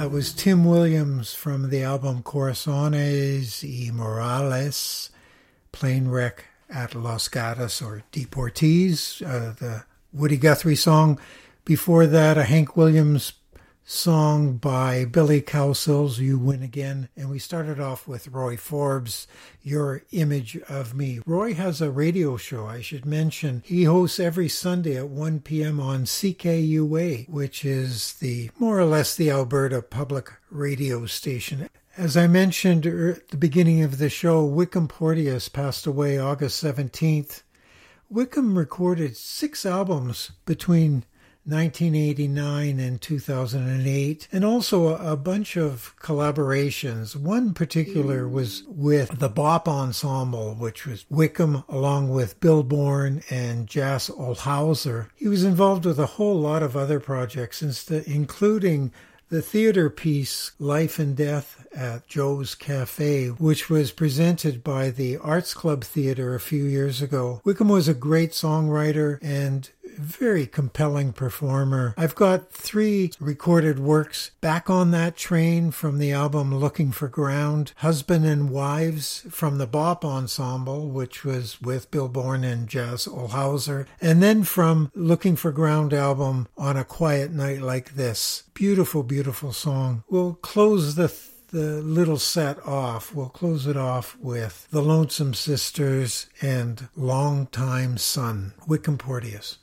That was Tim Williams from the album Corazones y Morales, Plane Wreck at Los Gatos, or Deportees, the Woody Guthrie song. Before that, a Hank Williams song by Billy Cowsills, You Win Again. And we started off with Roy Forbes, Your Image of Me. Roy has a radio show, I should mention. He hosts every Sunday at 1 p.m. on CKUA, which is more or less the Alberta public radio station. As I mentioned at the beginning of the show, Wickham Porteous passed away August 17th. Wickham recorded 6 albums between 1989 and 2008, and also a bunch of collaborations. One particular was with the Bop Ensemble, which was Wickham along with Bill Bourne and Jas Olhauser. He was involved with a whole lot of other projects, including the theater piece Life and Death at Joe's Cafe, which was presented by the Arts Club Theater a few years ago. Wickham was a great songwriter and very compelling performer. I've got 3 recorded works: Back on That Train from the album Looking for Ground, Husband and Wives from the Bop Ensemble, which was with Bill Bourne and Jas Olhauser, and then from Looking for Ground album On a Quiet Night Like This. Beautiful, beautiful song. We'll close the little set off. We'll close it off with The Lonesome Sisters and Long Time Son, Wickham Porteous.